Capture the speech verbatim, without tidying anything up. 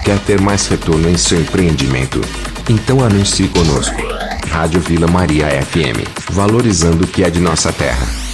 Quer ter mais retorno em seu empreendimento? Então anuncie conosco. Rádio Vila Maria F M, valorizando o que é de nossa terra.